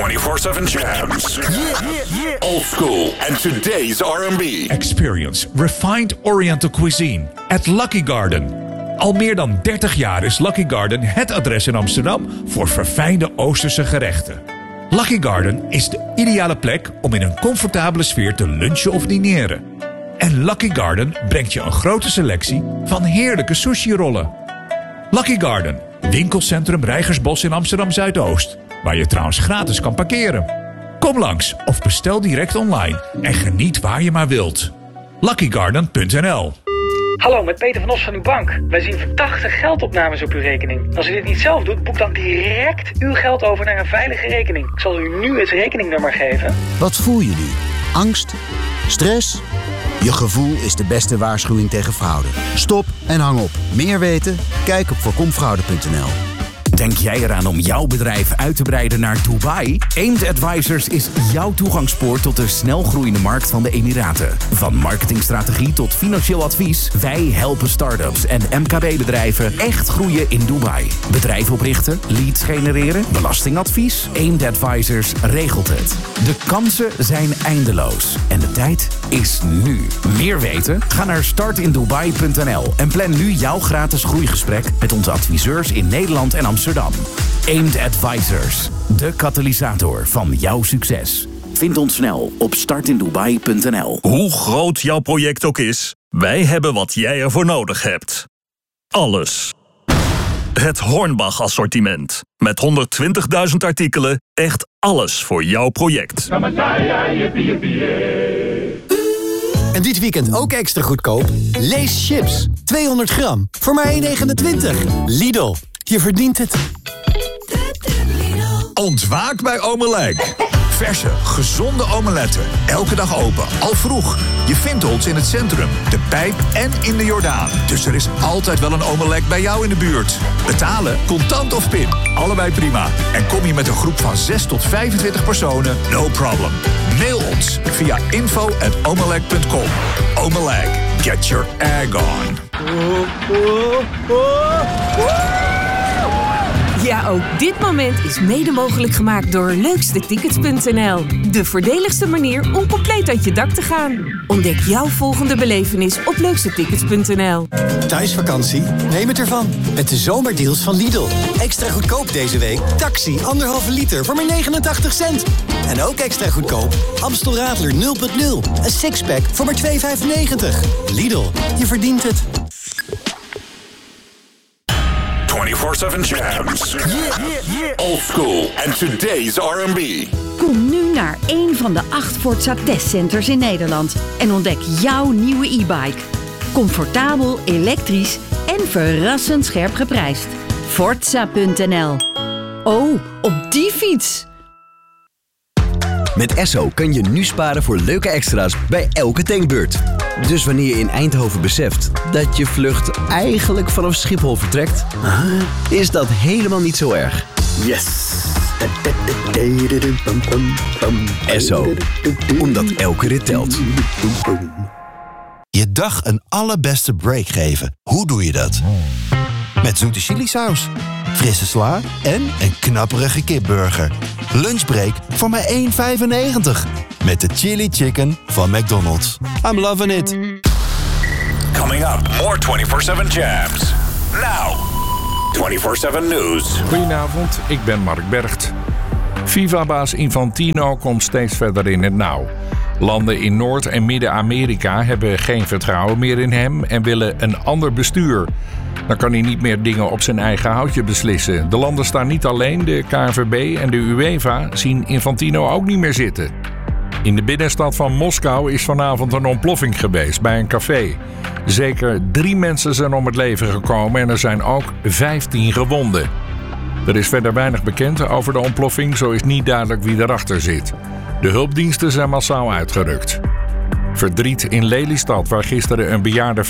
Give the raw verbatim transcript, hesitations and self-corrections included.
twenty-four seven jams. Yeah, yeah, yeah. Old school and today's R and B. Experience refined Oriental cuisine at Lucky Garden. Al meer dan dertig jaar is Lucky Garden het adres in Amsterdam voor verfijnde Oosterse gerechten. Lucky Garden is de ideale plek om in een comfortabele sfeer te lunchen of dineren. En Lucky Garden brengt je een grote selectie van heerlijke sushi-rollen. Lucky Garden, winkelcentrum Reigersbos in Amsterdam-Zuidoost, waar je trouwens gratis kan parkeren. Kom langs of bestel direct online en geniet waar je maar wilt. lucky garden punt n l. Hallo, met Peter van Os van uw bank. Wij zien verdachte geldopnames op uw rekening. Als u dit niet zelf doet, boek dan direct uw geld over naar een veilige rekening. Ik zal u nu het rekeningnummer geven. Wat voel je nu? Angst? Stress? Je gevoel is de beste waarschuwing tegen fraude. Stop en hang op. Meer weten? Kijk op voorkomfraude punt n l. Denk jij eraan om jouw bedrijf uit te breiden naar Dubai? Aimed Advisors is jouw toegangspoort tot de snelgroeiende markt van de Emiraten. Van marketingstrategie tot financieel advies, wij helpen start-ups en M K B-bedrijven echt groeien in Dubai. Bedrijf oprichten, leads genereren, belastingadvies. Aimed Advisors regelt het. De kansen zijn eindeloos en de tijd is nu. Meer weten? Ga naar start in dubai punt n l en plan nu jouw gratis groeigesprek met onze adviseurs in Nederland en Amsterdam. Aimed Advisors, de katalysator van jouw succes. Vind ons snel op start in dubai punt n l. Hoe groot jouw project ook is, wij hebben wat jij ervoor nodig hebt. Alles. Het Hornbach assortiment. Met honderdtwintigduizend artikelen, echt alles voor jouw project. En dit weekend ook extra goedkoop? Lees chips. tweehonderd gram. Voor maar één negenentwintig. Lidl. Je verdient het. Ontwaak bij Omelijk. Verse, gezonde omeletten. Elke dag open, al vroeg. Je vindt ons in het centrum, de Pijp en in de Jordaan. Dus er is altijd wel een Omelijk bij jou in de buurt. Betalen, contant of pin. Allebei prima. En kom je met een groep van zes tot vijfentwintig personen? No problem. Mail ons via info at omelijk punt com. Omelijk, get your egg on. Ja, ook dit moment is mede mogelijk gemaakt door leukste tickets punt n l. De voordeligste manier om compleet uit je dak te gaan. Ontdek jouw volgende belevenis op leukste tickets punt n l. Thuisvakantie? Neem het ervan. Met de zomerdeals van Lidl. Extra goedkoop deze week. Taxi, anderhalve liter voor maar negenentachtig cent. En ook extra goedkoop. Amstel Radler nul punt nul. Een sixpack voor maar twee vijfennegentig. Lidl, je verdient het. twenty-four seven jams. Yeah, yeah, yeah. Old school and today's R and B. Kom nu naar een van de acht Forza testcenters in Nederland en ontdek jouw nieuwe e-bike. Comfortabel, elektrisch en verrassend scherp geprijsd. Forza punt n l. Oh, op die fiets! Met Esso kun je nu sparen voor leuke extra's bij elke tankbeurt. Dus wanneer je in Eindhoven beseft dat je vlucht eigenlijk vanaf Schiphol vertrekt, is dat helemaal niet zo erg. Yes! Esso, omdat elke rit telt. Je dag een allerbeste break geven. Hoe doe je dat? Met zoete chilisaus, frisse sla en een knapperige kipburger. Lunchbreak voor maar één vijfennegentig. Met de chili chicken van McDonald's. I'm loving it. Coming up, more twenty-four seven jams. Now, twenty-four seven News. Goedenavond, ik ben Mark Bergt. FIFA-baas Infantino komt steeds verder in het nauw. Landen in Noord- en Midden-Amerika hebben geen vertrouwen meer in hem en willen een ander bestuur. Dan kan hij niet meer dingen op zijn eigen houtje beslissen. De landen staan niet alleen, de K N V B en de UEFA zien Infantino ook niet meer zitten. In de binnenstad van Moskou is vanavond een ontploffing geweest bij een café. Zeker drie mensen zijn om het leven gekomen en er zijn ook vijftien gewonden. Er is verder weinig bekend over de ontploffing, zo is niet duidelijk wie erachter zit. De hulpdiensten zijn massaal uitgerukt. Verdriet in Lelystad, waar gisteren een bejaarde